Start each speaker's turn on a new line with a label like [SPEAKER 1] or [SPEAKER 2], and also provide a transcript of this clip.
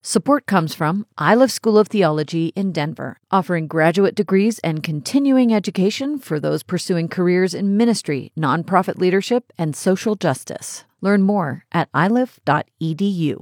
[SPEAKER 1] Support comes from Iliff School of Theology in Denver, offering graduate degrees and continuing education for those pursuing careers in ministry, nonprofit leadership, and social justice. Learn more at iliff.edu.